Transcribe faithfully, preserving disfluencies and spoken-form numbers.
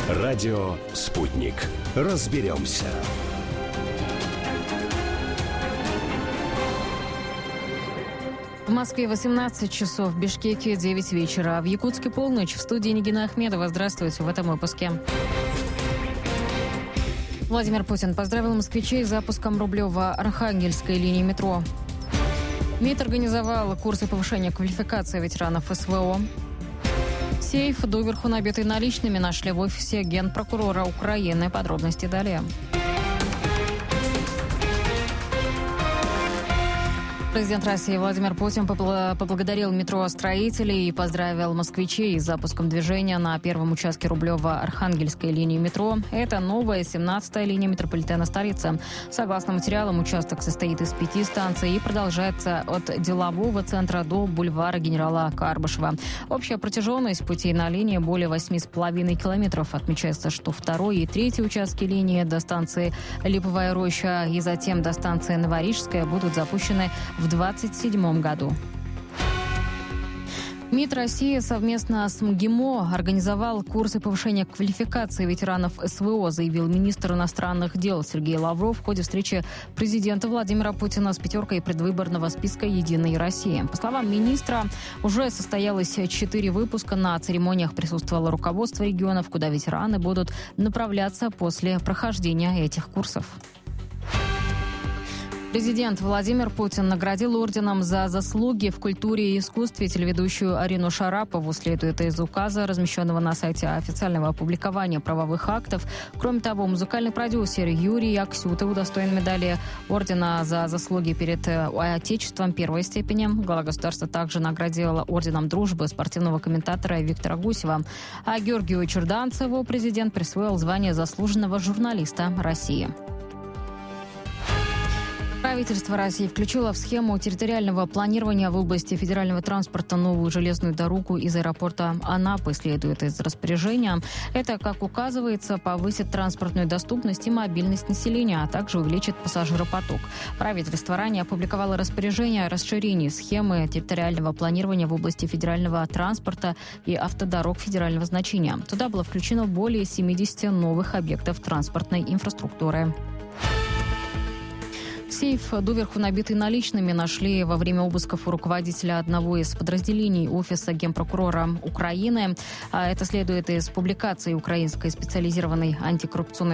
Радио «Спутник». Разберемся. В Москве восемнадцать часов, в Бишкеке девять вечера. В Якутске полночь. В студии Нигина Ахмедова. Здравствуйте в этом выпуске. Владимир Путин поздравил москвичей с запуском Рублево-Архангельской линии метро. МИД организовал курсы повышения квалификации ветеранов СВО. Сейф, доверху набитый наличными, нашли в офисе генпрокурора Украины. Подробности далее. Президент России Владимир Путин поблагодарил метростроителей и поздравил москвичей с запуском движения на первом участке Рублево-Архангельской линии метро. Это новая семнадцатая линия метрополитена столицы. Согласно материалам, участок состоит из пяти станций и продолжается от делового центра до бульвара генерала Карбышева. Общая протяженность путей на линии более восьми с половиной километров. Отмечается, что второй и третий участки линии до станции Липовая роща и затем до станции Новорижская будут запущены в две тысячи двадцать седьмом году. МИД России совместно с МГИМО организовал курсы повышения квалификации ветеранов СВО, заявил министр иностранных дел Сергей Лавров в ходе встречи президента Владимира Путина с пятеркой предвыборного списка «Единой России». По словам министра, уже состоялось четыре выпуска. На церемониях присутствовало руководство регионов, куда ветераны будут направляться после прохождения этих курсов. Президент Владимир Путин наградил орденом за заслуги в культуре и искусстве телеведущую Арину Шарапову. Следует из указа, размещенного на сайте официального опубликования правовых актов. Кроме того, музыкальный продюсер Юрий Аксютов удостоен медали ордена за заслуги перед Отечеством первой степени. Глава государства также наградила орденом дружбы спортивного комментатора Виктора Гусева. А Георгию Черданцеву президент присвоил звание заслуженного журналиста России. Правительство России включило в схему территориального планирования в области федерального транспорта новую железную дорогу из аэропорта Анапы, следует из распоряжения. Это, как указывается, повысит транспортную доступность и мобильность населения, а также увеличит пассажиропоток. Правительство ранее опубликовало распоряжение о расширении схемы территориального планирования в области федерального транспорта и автодорог федерального значения. Туда было включено более семидесяти новых объектов транспортной инфраструктуры. Сейф, доверху набитый наличными, нашли во время обысков у руководителя одного из подразделений офиса генпрокурора Украины. Это следует из публикации украинской специализированной антикоррупционной